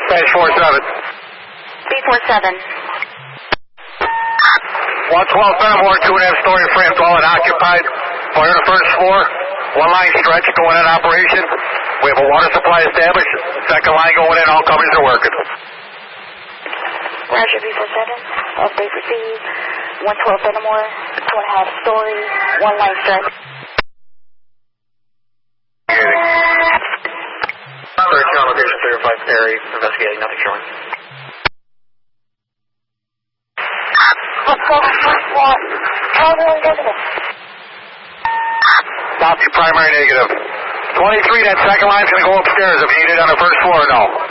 B47. B47. 112 Fenimore, 2.5-story frame dwelling occupied. Fire to first floor. One line stretch going in operation. We have a water supply established. Second line going in. All companies are working. Roger, B47. Update received. 112 Fenimore, 2.5-story, one line stretch. Search on location 305 Perry. Investigating, nothing showing. Copy, primary negative. 23, that second line's going to go upstairs if you need it on the first floor or no.